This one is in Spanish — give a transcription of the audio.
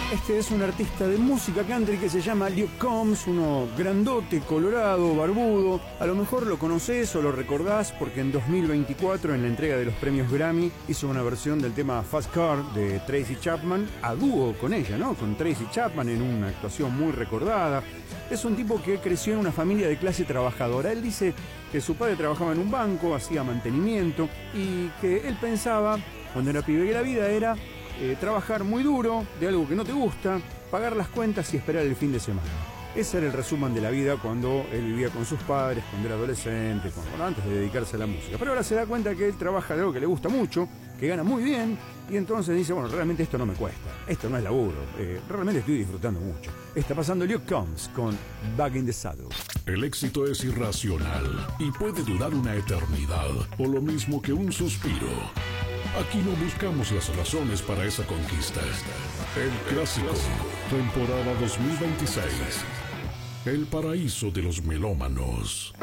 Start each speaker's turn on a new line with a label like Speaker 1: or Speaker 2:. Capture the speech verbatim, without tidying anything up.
Speaker 1: Este es un artista de música country que se llama Luke Combs, uno grandote, colorado, barbudo. A lo mejor lo conocés o lo recordás porque en dos mil veinticuatro, en la entrega de los premios Grammy, hizo una versión del tema Fast Car de Tracy Chapman, a dúo con ella, ¿no? Con Tracy Chapman en una actuación muy recordada. Es un tipo que creció en una familia de clase trabajadora. Él dice que su padre trabajaba en un banco, hacía mantenimiento y que él pensaba, cuando era pibe, que la vida era eh, trabajar muy duro de algo que no te gusta, pagar las cuentas y esperar el fin de semana. Ese era el resumen de la vida cuando él vivía con sus padres, cuando era adolescente, cuando, antes de dedicarse a la música. Pero ahora se da cuenta que él trabaja de algo que le gusta mucho, que gana muy bien, y entonces dice, bueno, realmente esto no me cuesta, esto no es laburo, eh, realmente estoy disfrutando mucho. Está pasando Luke Combs con Back in the Saddle.
Speaker 2: El éxito es irracional y puede durar una eternidad, o lo mismo que un suspiro. Aquí no buscamos las razones para esa conquista. El clásico, temporada dos mil veintiséis. El paraíso de los melómanos.